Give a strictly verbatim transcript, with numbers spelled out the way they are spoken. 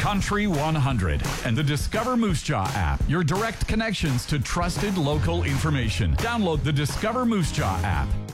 Country one hundred, and the Discover Moose Jaw app, your direct connections to trusted local information. Download the Discover Moose Jaw app.